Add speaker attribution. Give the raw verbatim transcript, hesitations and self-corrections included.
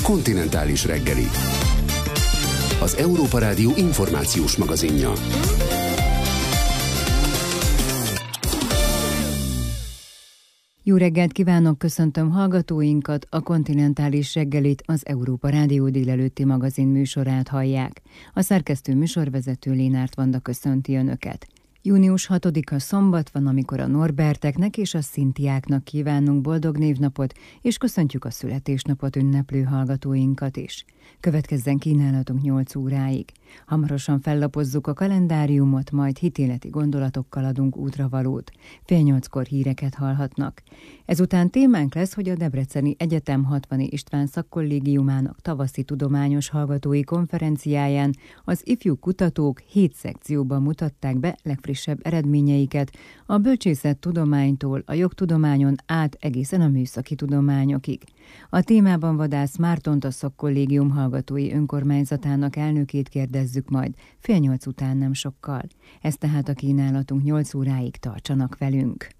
Speaker 1: Kontinentális reggeli. Az Európa Rádió információs magazinja.
Speaker 2: Jó reggelt kívánok, köszöntöm hallgatóinkat, a Kontinentális reggelit, az Európa Rádió délelőtti magazin műsorát hallják. A szerkesztő műsorvezető Lénárt Vanda köszönti Önöket. június hatodika szombat van, amikor a Norberteknek és a Szintiáknak kívánunk boldog névnapot, és köszöntjük a születésnapot ünneplő hallgatóinkat is. Következzen kínálatunk nyolc óráig. Hamarosan fellapozzuk a kalendáriumot, majd hitéleti gondolatokkal adunk útravalót. Fél nyolckor híreket hallhatnak. Ezután témánk lesz, hogy a Debreceni Egyetem Hatvani István Szakkollégiumának tavaszi tudományos hallgatói konferenciáján az ifjú kutatók hét szekcióban mutatták be legfrissebb eredményeiket a bölcsészettudománytól a jogtudományon át egészen a műszaki tudományokig. A témában Vadász Mártont, a Szakkollégium hallgatói önkormányzatának elnökét kérdezzük majd fél nyolc után nem sokkal. Ez tehát a kínálatunk, nyolc óráig tartsanak velünk.